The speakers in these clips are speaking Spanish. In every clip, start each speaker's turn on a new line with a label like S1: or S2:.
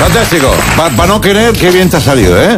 S1: Fantástico. Para no querer, qué bien te ha salido, ¿eh?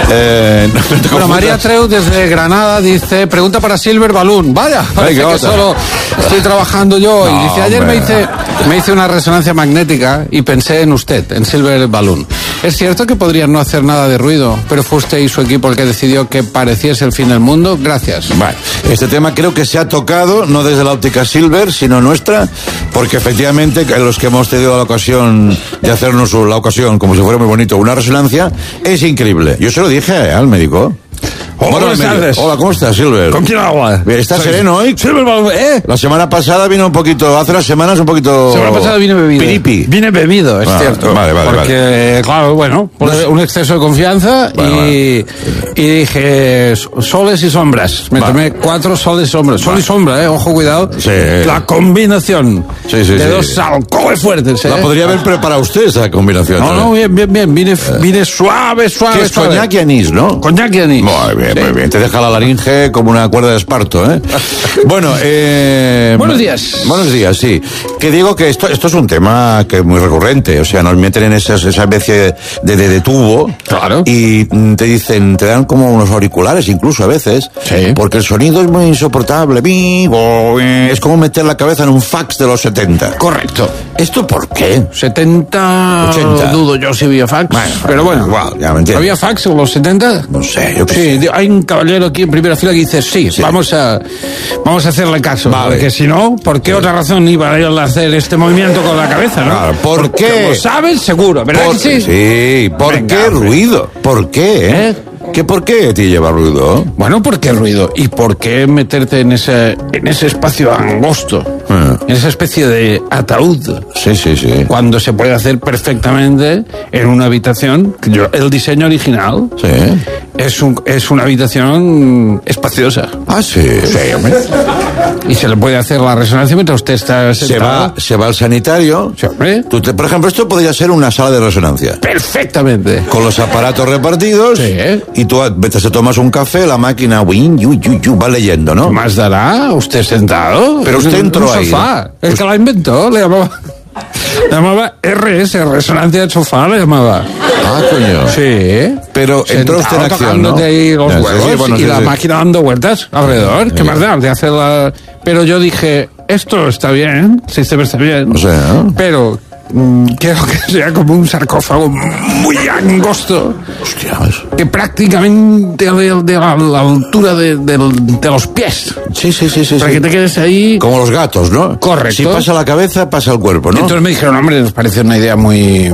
S2: Bueno, María Treu desde Granada dice, pregunta para Silver Balloon. Vaya, parece que solo estoy trabajando yo. Y dice, ayer me hice una resonancia magnética y pensé en usted, en Silver Balloon. ¿Es cierto que podrían no hacer nada de ruido, pero fue usted y su equipo el que decidió que pareciese el fin del mundo? Gracias.
S1: Bueno, este tema creo que se ha tocado, no desde la óptica Silver, sino nuestra, porque efectivamente los que hemos tenido la ocasión de hacernos como si fuera muy bonito, una resonancia, es increíble. Yo se lo dije al médico.
S2: Buenas tardes.
S1: Hola, ¿cómo estás, Silver?
S2: ¿Con quién habla?
S1: ¿Estás sereno hoy?
S2: Silver Balloon,
S1: La semana pasada vino un poquito, hace unas semanas un poquito...
S2: La semana pasada vine bebido.
S1: Piripi.
S2: Vine bebido, es cierto.
S1: Vale.
S2: Porque, claro, bueno, un exceso de confianza y dije, soles y sombras. Me tomé 4 soles y sombras. Sol y sombra, ojo, cuidado.
S1: Sí.
S2: La combinación de dos alcoholes fuertes.
S1: La podría haber preparado usted, esa combinación.
S2: No, bien. Vine suave.
S1: Que es coñac y anís, ¿no?
S2: Coñac y anís.
S1: Muy bien. Te deja la laringe como una cuerda de esparto, ¿eh? Bueno,
S2: buenos días.
S1: Buenos días, sí. Que digo que esto es un tema que es muy recurrente. O sea, nos meten en esa especie de tubo.
S2: Claro.
S1: Y te dan como unos auriculares incluso a veces.
S2: Sí.
S1: Porque el sonido es muy insoportable. Es como meter la cabeza en un fax de los 70.
S2: Correcto.
S1: ¿Esto por qué?
S2: 70...
S1: 80.
S2: Dudo yo si había fax. Pero bueno.
S1: Igual, ya me entiendes.
S2: ¿Había fax en los 70?
S1: No sé, yo qué
S2: Sí,
S1: sé.
S2: hay un caballero aquí en primera fila que dice sí. Vamos a hacerle caso.
S1: Vale.
S2: Porque si no, ¿por qué otra razón iba a hacer este movimiento con la cabeza, no?
S1: Claro, ¿por
S2: Porque
S1: qué?
S2: Como sabes, seguro, ¿verdad que sí?
S1: Sí, ¿por
S2: Venga,
S1: qué
S2: hombre.
S1: ruido? ¿Por qué, ¿Por qué te lleva ruido?
S2: Bueno, ¿por qué ruido? ¿Y por qué meterte en ese espacio angosto? En esa especie de ataúd.
S1: Sí.
S2: Cuando se puede hacer perfectamente en una habitación. El diseño original es una habitación espaciosa.
S1: Ah, sí.
S2: Hombre. Y se le puede hacer la resonancia mientras usted está sentado.
S1: Se va al sanitario.
S2: Sí, hombre.
S1: Por ejemplo, esto podría ser una sala de resonancia.
S2: Perfectamente.
S1: Con los aparatos repartidos.
S2: Sí.
S1: Y tú te tomas un café, la máquina va leyendo, ¿no?
S2: ¿Más dará? ¿Usted sentado?
S1: Pero usted entró
S2: un
S1: ahí,
S2: sofá.
S1: ¿no?
S2: El que la inventó le llamaba RS, resonancia de sofá, le llamaba.
S1: Ah, coño.
S2: Sí.
S1: Pero entró usted en acción, ¿no?
S2: Tocándote ahí los huevos y la
S1: sí.
S2: máquina dando vueltas alrededor. ¿Qué más da? De hacerla... Pero yo dije, esto está bien, el sistema está bien.
S1: O sea,
S2: pero quiero que sea como un sarcófago muy angosto.
S1: Hostias.
S2: Que prácticamente de la altura de los pies.
S1: Sí.
S2: Para que te quedes ahí.
S1: Como los gatos, ¿no?
S2: Correcto.
S1: Si pasa la cabeza, pasa el cuerpo, ¿no?
S2: Entonces me dijeron, hombre, nos parece una idea muy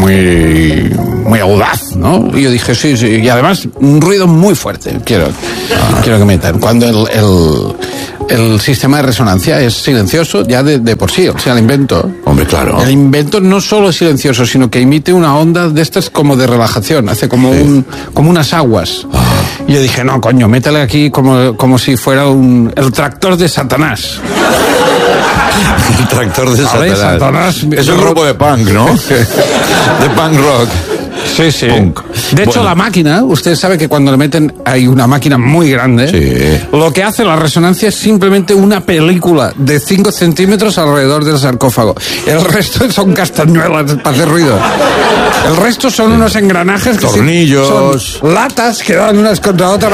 S2: audaz, ¿no? Y yo dije, sí. Y además, un ruido muy fuerte. Quiero que metan. Cuando el sistema de resonancia es silencioso ya de por sí. O sea, el invento.
S1: Hombre, claro.
S2: El invento no solo es silencioso, sino que emite una onda de estas como de relajación. Hace como unas aguas. Y yo dije, no, coño, métele aquí como si fuera el tractor de Satanás.
S1: El tractor de Satanás. Es un grupo de punk, ¿no? De punk rock.
S2: Sí.
S1: Punk.
S2: De hecho, la máquina, usted sabe que cuando le meten, hay una máquina muy grande.
S1: Sí.
S2: Lo que hace la resonancia es simplemente una película de 5 centímetros alrededor del sarcófago. El resto son castañuelas para hacer ruido. El resto son unos engranajes que
S1: tornillos,
S2: son latas que dan unas contra otras.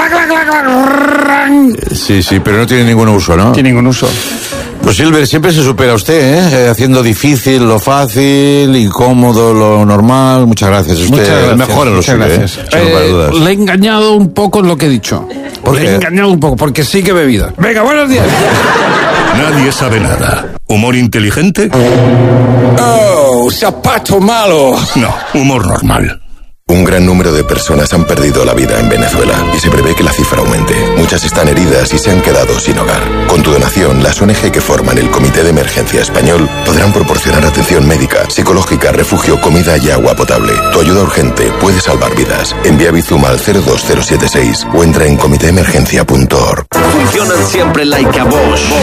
S1: Sí, pero no tiene ningún uso, ¿no?
S2: No tiene ningún uso.
S1: Pues Silver, siempre se supera usted, haciendo difícil lo fácil, incómodo lo normal. Muchas gracias. Usted mejor en lo suyo,
S2: gracias.
S1: Sin lugar a dudas.
S2: Le he engañado un poco en lo que he dicho.
S1: ¿Por qué?
S2: Le he engañado un poco, porque sí que he bebido. Venga, buenos días.
S3: Nadie sabe nada. ¿Humor inteligente?
S2: Oh, zapato malo.
S3: No, humor normal.
S4: Un gran número de personas han perdido la vida en Venezuela y se prevé que la cifra aumente. Muchas están heridas y se han quedado sin hogar. Con tu donación, las ONG que forman el Comité de Emergencia Español podrán proporcionar atención médica, psicológica, refugio, comida y agua potable. Tu ayuda urgente puede salvar vidas. Envía Bizum al 02076 o entra en comitéemergencia.org.
S5: Funcionan siempre like a Bosch.